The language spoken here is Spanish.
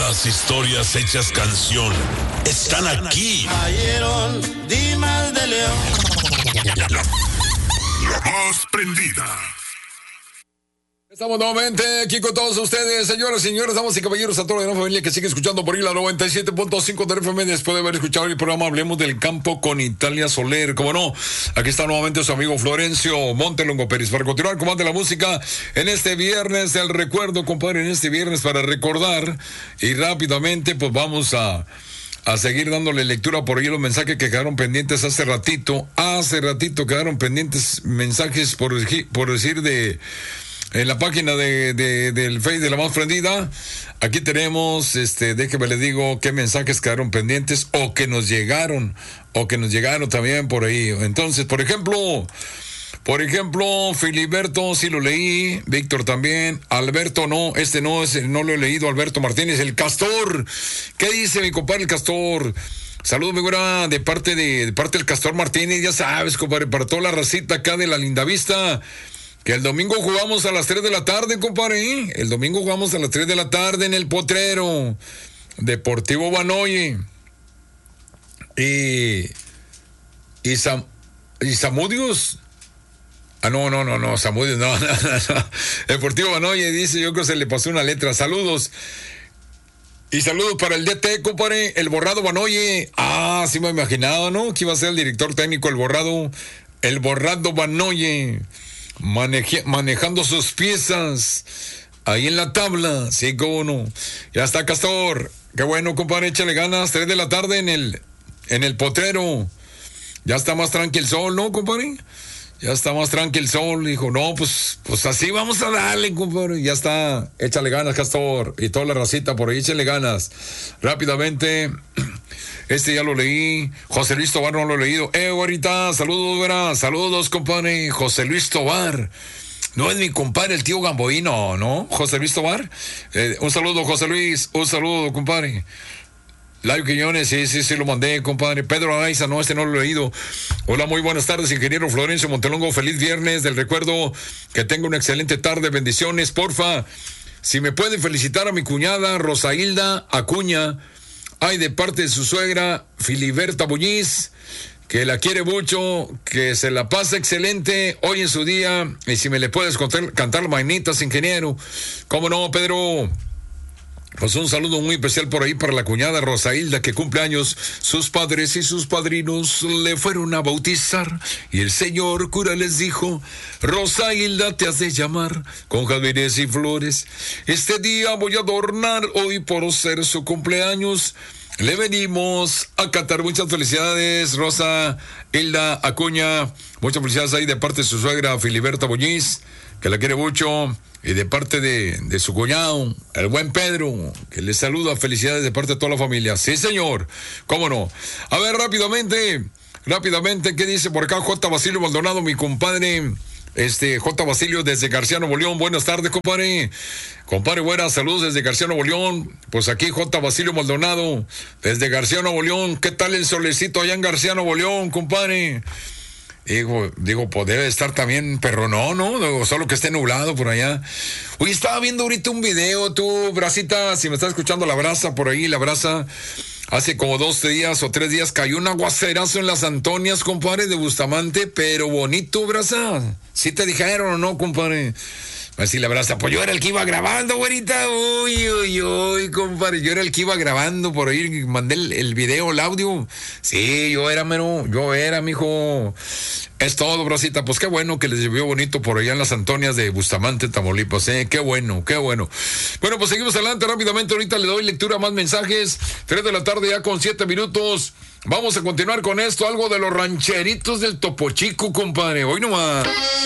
Las historias hechas canción están aquí. Cayeron Dimas de León. La más prendida. Estamos nuevamente aquí con todos ustedes, señoras y señores, damas y caballeros, a toda la gran familia que sigue escuchando por ahí la 97.5 de FM. Después de haber escuchado el programa Hablemos del Campo con Italia Soler. Como no, aquí está nuevamente su amigo Florencio Montelongo Pérez para continuar con más de la música en este viernes del recuerdo, compadre, en este viernes para recordar. Y rápidamente pues vamos a seguir dándole lectura por ahí los mensajes que quedaron pendientes hace ratito. Quedaron pendientes mensajes por decir de... En la página del Face de la más prendida, aquí tenemos, déjeme le digo qué mensajes quedaron pendientes o que nos llegaron también por ahí. Entonces, por ejemplo, Filiberto sí lo leí, Víctor también, Alberto no lo he leído, Alberto Martínez, el Castor. ¿Qué dice mi compadre el Castor? Saludos, mi güera, de parte del Castor Martínez, ya sabes, compadre, para toda la racita acá de la Lindavista. Que el domingo jugamos a las 3 de la tarde, compadre. El domingo jugamos a las 3 de la tarde en el Potrero. Deportivo Banoye. Y Zamudios. No, Zamudios, no. Deportivo Banoye dice, yo creo que se le pasó una letra. Saludos. Y saludos para el DT, compadre. El Borrado Banoye. Sí me he imaginado, ¿no? Que iba a ser el director técnico, el Borrado Banoye. Manejando sus piezas ahí en la tabla, sí, cómo no. Ya está Castor, qué bueno, compadre, échale ganas. 3 de la tarde en el Potrero. Ya está más tranquilo el sol, ¿no, compadre? Ya está más tranquilo el sol. Dijo, no, pues así vamos a darle, compadre. Ya está, échale ganas, Castor, y toda la racita por ahí, échale ganas. Rápidamente. Ya lo leí. José Luis Tobar no lo he leído. Ahorita, saludos, verá. Saludos, compadre. José Luis Tobar. No es mi compadre, el tío Gamboíno, ¿no? José Luis Tobar. Un saludo, José Luis. Un saludo, compadre. Laio Quiñones, sí, lo mandé, compadre. Pedro Araiza, no lo he leído. Hola, muy buenas tardes, ingeniero Florencio Montelongo. Feliz viernes del recuerdo. Que tenga una excelente tarde. Bendiciones, porfa. Si me pueden felicitar a mi cuñada Rosailda Acuña. De parte de su suegra, Filiberta Bulliz, que la quiere mucho, que se la pasa excelente hoy en su día. Y si me le puedes cantar mañanitas, ingeniero. ¿Cómo no, Pedro? Pues un saludo muy especial por ahí para la cuñada Rosailda, que cumple años. Sus padres y sus padrinos le fueron a bautizar y el señor cura les dijo: Rosailda, te has de llamar con jazmines y flores. Este día voy a adornar hoy por ser su cumpleaños. Le venimos a cantar. Muchas felicidades, Rosa Hilda Acuña. Muchas felicidades ahí de parte de su suegra Filiberta Bulliz, que la quiere mucho. Y de parte de su cuñado, el buen Pedro, que le saluda. Felicidades de parte de toda la familia. Sí, señor. ¿Cómo no? A ver, rápidamente, ¿qué dice por acá J. Basilio Maldonado, mi compadre? J. Basilio desde García Nuevo León. Buenas tardes, compadre. Compadre, buenas, saludos desde García Nuevo León. Pues aquí J. Basilio Maldonado, desde García Nuevo León. ¿Qué tal el solecito allá en García Nuevo León, compadre? Digo, pues debe estar también, pero no, solo que esté nublado por allá. Oye, estaba viendo ahorita un video, tú, Bracita, si me estás escuchando, la Braza, por ahí, la Braza, hace como 2 días o 3 días cayó un aguacerazo en las Antonias, compadre, de Bustamante, pero bonito, Braza. ¿Sí te dijeron o no, compadre? Así la Braza, pues yo era el que iba grabando, güerita. Uy, compadre, yo era el que iba grabando por ahí, mandé el video, el audio. Sí, yo era, mijo. Es todo, Bracita. Pues qué bueno que les llovió bonito por allá en las Antonias de Bustamante, Tamaulipas, Qué bueno. Bueno, pues seguimos adelante rápidamente. Ahorita le doy lectura a más mensajes. 3 de la tarde ya con 7 minutos. Vamos a continuar con esto, algo de los rancheritos del Topo Chico, compadre. Hoy nomás.